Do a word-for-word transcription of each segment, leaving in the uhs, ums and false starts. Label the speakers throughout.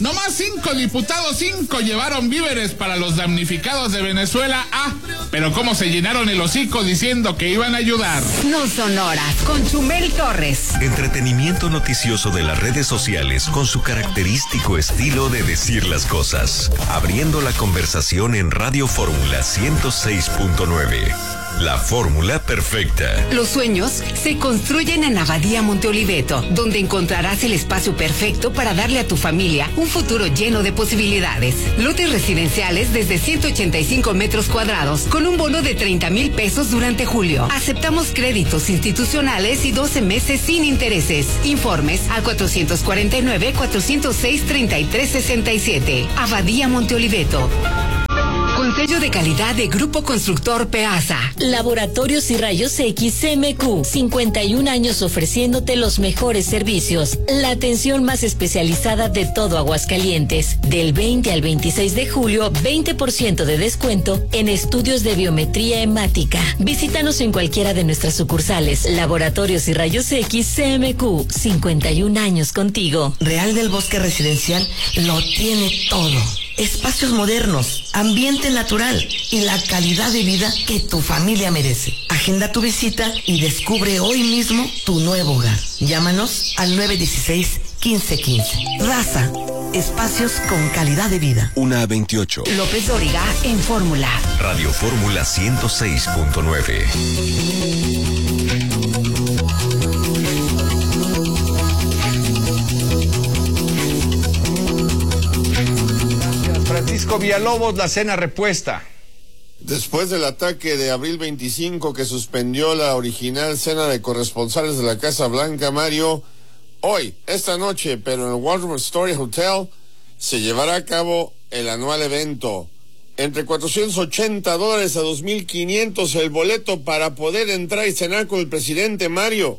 Speaker 1: Nomás cinco diputados, cinco llevaron víveres para los damnificados de Venezuela. Ah, pero cómo se llenaron el hocico diciendo que iban a ayudar.
Speaker 2: No son horas, con Chumel Torres.
Speaker 3: Entretenimiento noticioso de las redes sociales con su característico estilo de decir las cosas. Abriendo la conversación en Radio Fórmula ciento seis punto nueve. La fórmula perfecta.
Speaker 2: Los sueños se construyen en Abadía Monte Oliveto, donde encontrarás el espacio perfecto para darle a tu familia un futuro lleno de posibilidades. Lotes residenciales desde ciento ochenta y cinco metros cuadrados, con un bono de treinta mil pesos durante julio. Aceptamos créditos institucionales y doce meses sin intereses. Informes al cuatrocientos cuarenta y nueve, cuatrocientos seis, treinta y tres sesenta y siete. Abadía Monte Oliveto. Con sello de calidad de Grupo Constructor Peasa.
Speaker 4: Laboratorios y Rayos X C M Q. cincuenta y un años ofreciéndote los mejores servicios. La atención más especializada de todo Aguascalientes. Del veinte al veintiséis de julio, veinte por ciento de descuento en estudios de biometría hemática. Visítanos en cualquiera de nuestras sucursales. Laboratorios y Rayos X C M Q. cincuenta y un años contigo.
Speaker 5: Real del Bosque Residencial lo tiene todo. Espacios modernos, ambiente natural y la calidad de vida que tu familia merece. Agenda tu visita y descubre hoy mismo tu nuevo hogar. Llámanos al nueve uno seis, quince quince. Raza, espacios con calidad de vida.
Speaker 3: Una veintiocho.
Speaker 2: López Dóriga en Fórmula.
Speaker 3: Radio Fórmula ciento seis punto nueve.
Speaker 6: Francisco Villalobos, la cena repuesta.
Speaker 7: Después del ataque de abril veinticinco que suspendió la original cena de corresponsales de la Casa Blanca, Mario, hoy, esta noche, pero en el Waldorf Astoria Hotel, se llevará a cabo el anual evento. Entre cuatrocientos ochenta dólares a dos mil quinientos el boleto para poder entrar y cenar con el presidente, Mario.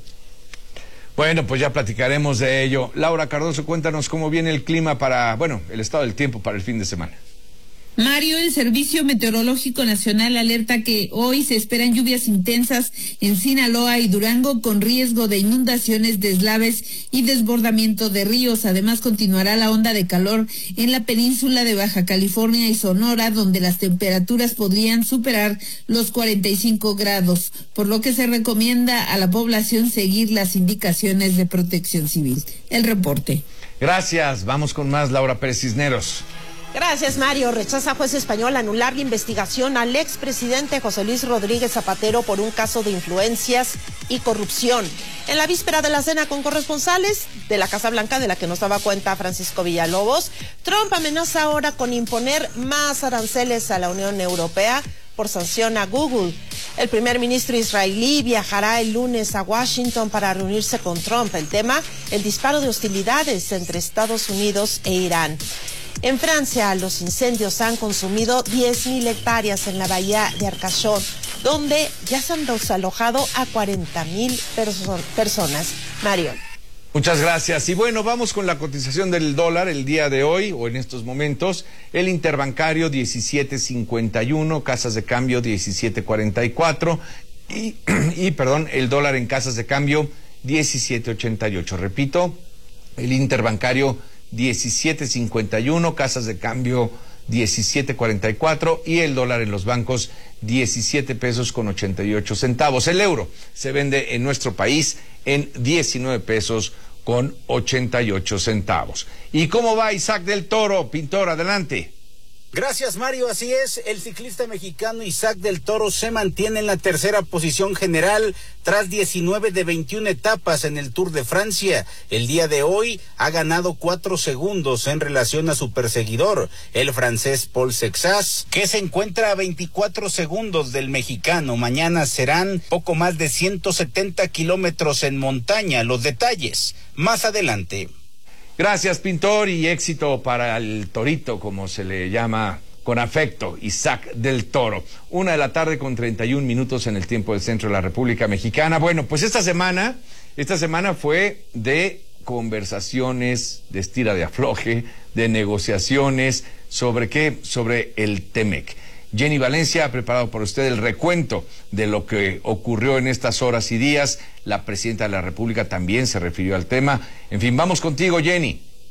Speaker 6: Bueno, pues ya platicaremos de ello. Laura Cardoso, cuéntanos cómo viene el clima para, bueno, el estado del tiempo para el fin de semana.
Speaker 8: Mario, el Servicio Meteorológico Nacional alerta que hoy se esperan lluvias intensas en Sinaloa y Durango con riesgo de inundaciones, deslaves y desbordamiento de ríos. Además, continuará la onda de calor en la península de Baja California y Sonora, donde las temperaturas podrían superar los cuarenta y cinco grados, por lo que se recomienda a la población seguir las indicaciones de Protección Civil. El reporte.
Speaker 6: Gracias. Vamos con más, Laura Pérez Cisneros.
Speaker 9: Gracias, Mario. Rechaza juez español anular la investigación al expresidente José Luis Rodríguez Zapatero por un caso de influencias y corrupción. En la víspera de la cena con corresponsales de la Casa Blanca, de la que nos daba cuenta Francisco Villalobos, Trump amenaza ahora con imponer más aranceles a la Unión Europea por sanción a Google. El primer ministro israelí viajará el lunes a Washington para reunirse con Trump. El tema, el disparo de hostilidades entre Estados Unidos e Irán. En Francia, los incendios han consumido diez mil hectáreas en la bahía de Arcachon, donde ya se han desalojado a cuarenta mil perso- personas. Mario.
Speaker 6: Muchas gracias. Y bueno, vamos con la cotización del dólar el día de hoy, o en estos momentos. El interbancario diecisiete cincuenta y uno, casas de cambio diecisiete cuarenta y cuatro y, y perdón, el dólar en casas de cambio diecisiete ochenta y ocho. Repito, el interbancario diecisiete cincuenta y uno, casas de cambio diecisiete cuarenta y cuatro y el dólar en los bancos diecisiete pesos con ochenta y ocho centavos. El euro se vende en nuestro país en diecinueve pesos con ochenta y ocho centavos. ¿Y cómo va Isaac del Toro? Pintor, adelante.
Speaker 10: Gracias, Mario. Así es, el ciclista mexicano Isaac del Toro se mantiene en la tercera posición general tras diecinueve de veintiuna etapas en el Tour de Francia. El día de hoy ha ganado cuatro segundos en relación a su perseguidor, el francés Paul Sexas, que se encuentra a veinticuatro segundos del mexicano. Mañana serán poco más de ciento setenta kilómetros en montaña. Los detalles más adelante.
Speaker 6: Gracias, Pintor, y éxito para el Torito, como se le llama con afecto, Isaac del Toro. Una de la tarde con treinta y un minutos en el tiempo del centro de la República Mexicana. Bueno, pues esta semana, esta semana fue de conversaciones, de estira de afloje, de negociaciones, ¿sobre qué? Sobre el Temec. Jenny Valencia ha preparado para usted el recuento de lo que ocurrió en estas horas y días. La presidenta de la República también se refirió al tema. En fin, vamos contigo, Jenny.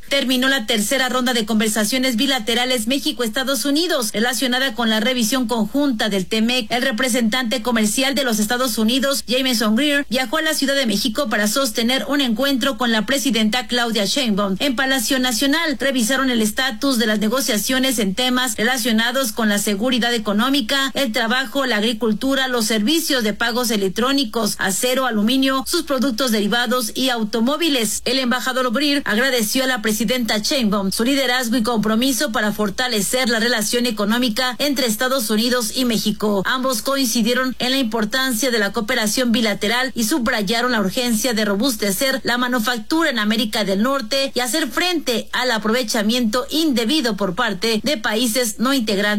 Speaker 11: Terminó la tercera ronda de conversaciones bilaterales México-Estados Unidos relacionada con la revisión conjunta del T M E C. El representante comercial de los Estados Unidos, Jameson Greer, viajó a la Ciudad de México para sostener un encuentro con la presidenta Claudia Sheinbaum en Palacio Nacional. Revisaron el estatus de las negociaciones en temas relacionados con la seguridad económica, el trabajo, la agricultura, los servicios de pagos electrónicos, acero, aluminio, sus productos derivados y automóviles. El embajador Greer agradeció a la presidenta Sheinbaum su liderazgo y compromiso para fortalecer la relación económica entre Estados Unidos y México. Ambos coincidieron en la importancia de la cooperación bilateral y subrayaron la urgencia de robustecer la manufactura en América del Norte y hacer frente al aprovechamiento indebido por parte de países no integrantes